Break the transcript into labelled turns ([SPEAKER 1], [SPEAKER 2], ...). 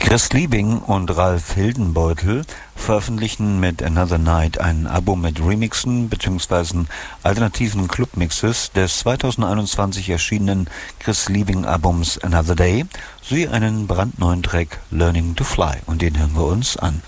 [SPEAKER 1] Chris Liebing und Ralf Hildenbeutel veröffentlichen mit Another Night ein Album mit Remixen bzw. alternativen Clubmixes des 2021 erschienenen Chris Liebing Albums Another Day sowie einen brandneuen Track Learning to Fly, und den hören wir uns an.